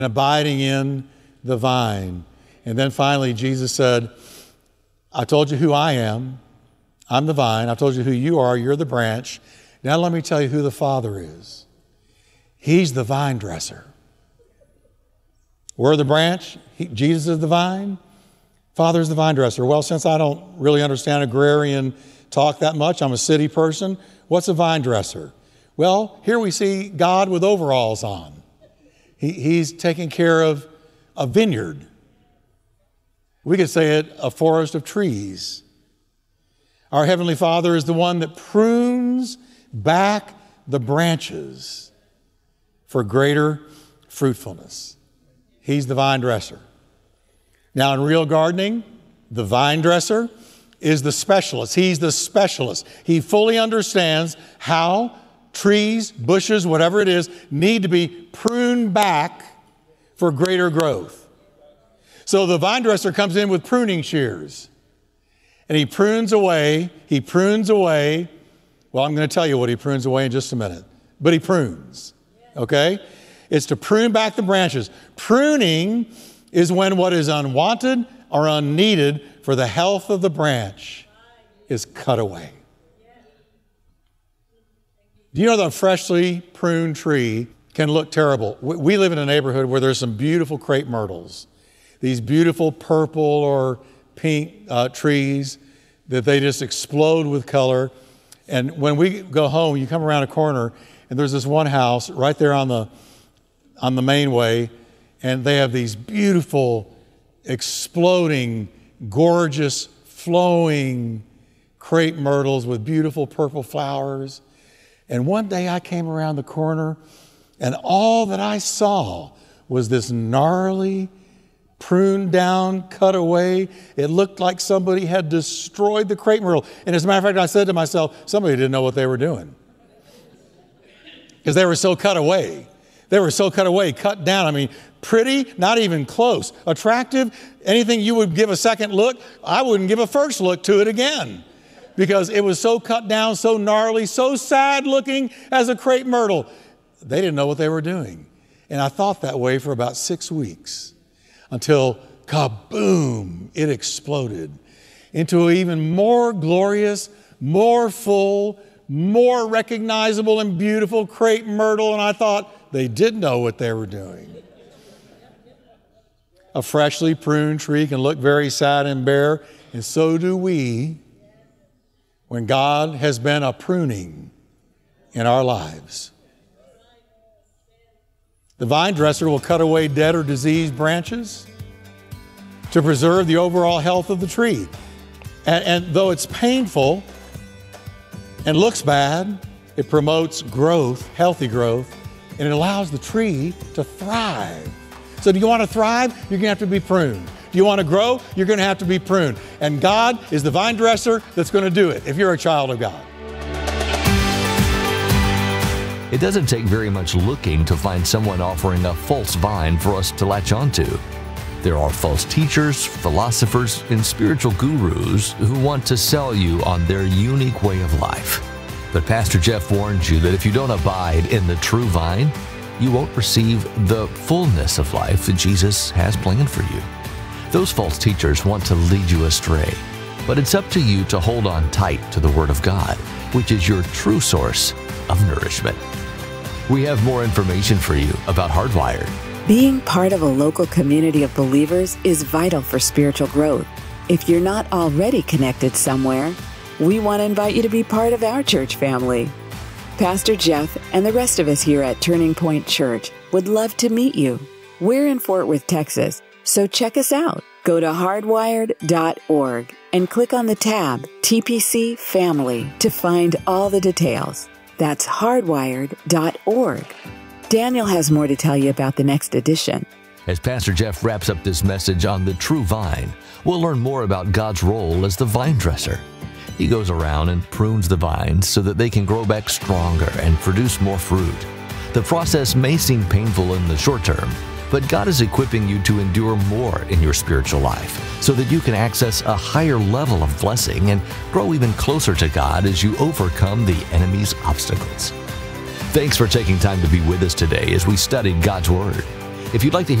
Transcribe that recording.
abiding in the vine. And then finally, Jesus said, I told you who I am. I'm the vine. I told you who you are. You're the branch. Now let me tell you who the Father is. He's the vine dresser. We're the branch. Jesus is the vine. Father's the vine dresser. Well, since I don't really understand agrarian talk that much, I'm a city person. What's a vine dresser? Well, here we see God with overalls on. He's taking care of a vineyard. We could say it, a forest of trees. Our Heavenly Father is the one that prunes back the branches for greater fruitfulness. He's the vine dresser. Now, in real gardening, the vine dresser is the specialist. He's the specialist. He fully understands how trees, bushes, whatever it is, need to be pruned back for greater growth. So the vine dresser comes in with pruning shears. And he prunes away. Well, I'm going to tell you what he prunes away in just a minute. But he prunes, okay? It's to prune back the branches. Pruning is when what is unwanted or unneeded for the health of the branch is cut away. Do you know that a freshly pruned tree can look terrible? We live in a neighborhood where there's some beautiful crepe myrtles. These beautiful purple or pink trees that they just explode with color. And when we go home, you come around a corner and there's this one house right there on the main way, and they have these beautiful, exploding, gorgeous, flowing crepe myrtles with beautiful purple flowers. And one day I came around the corner and all that I saw was this gnarly, pruned down, cut away. It looked like somebody had destroyed the crepe myrtle. And as a matter of fact, I said to myself, somebody didn't know what they were doing. Because they were so cut away. They were so cut away, cut down. I mean, pretty, not even close. Attractive, anything you would give a second look, I wouldn't give a first look to it again. Because it was so cut down, so gnarly, so sad looking as a crepe myrtle. They didn't know what they were doing. And I thought that way for about 6 weeks until kaboom, it exploded into an even more glorious, more full, more recognizable and beautiful crepe myrtle. And I thought they did know what they were doing. A freshly pruned tree can look very sad and bare, and so do we when God has been a pruning in our lives. The vine dresser will cut away dead or diseased branches to preserve the overall health of the tree. And though it's painful and looks bad, it promotes growth, healthy growth, and it allows the tree to thrive. So do you want to thrive? You're going to have to be pruned. Do you want to grow? You're going to have to be pruned. And God is the vine dresser that's going to do it if you're a child of God. It doesn't take very much looking to find someone offering a false vine for us to latch onto. There are false teachers, philosophers, and spiritual gurus who want to sell you on their unique way of life. But Pastor Jeff warns you that if you don't abide in the true vine, you won't receive the fullness of life that Jesus has planned for you. Those false teachers want to lead you astray, but it's up to you to hold on tight to the Word of God, which is your true source of nourishment. We have more information for you about Hardwired. Being part of a local community of believers is vital for spiritual growth. If you're not already connected somewhere, we want to invite you to be part of our church family. Pastor Jeff and the rest of us here at Turning Point Church would love to meet you. We're in Fort Worth, Texas, so check us out. Go to hardwired.org and click on the tab TPC Family to find all the details. That's hardwired.org. Daniel has more to tell you about the next edition. As Pastor Jeff wraps up this message on the true vine, we'll learn more about God's role as the vine dresser. He goes around and prunes the vines so that they can grow back stronger and produce more fruit. The process may seem painful in the short term, but God is equipping you to endure more in your spiritual life so that you can access a higher level of blessing and grow even closer to God as you overcome the enemy's obstacles. Thanks for taking time to be with us today as we studied God's Word. If you'd like to